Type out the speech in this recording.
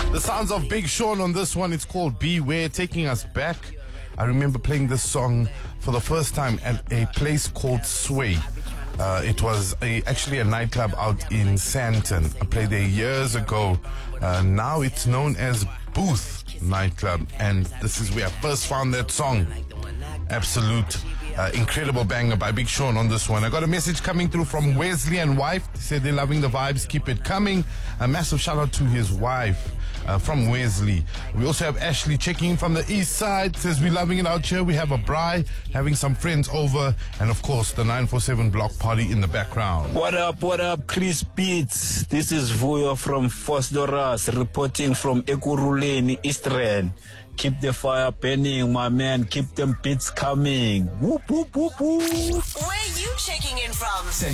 The sounds of Big Sean on this one. It's called Beware, taking us back. I remember playing this song for the first time at a place called Sway. It was actually a nightclub out in Sandton. I played there years ago. Now it's known as Booth Nightclub, and this is where I first found that song. Absolute incredible banger by Big Sean on this one. I got a message coming through from Wesley and wife. They said they're loving the vibes, keep it coming. A massive shout out to his wife from Wesley. We also have Ashley checking in from the east side. Says we're loving it out here. We have a braai, having some friends over, and of course the 947 block party in the background. What up, Chris Beats? This is Vuyo from Fosdoras reporting from Ekurhuleni, East Rand. Keep the fire burning, my man. Keep them beats coming. Whoop, whoop, whoop, whoop. Where you checking in from?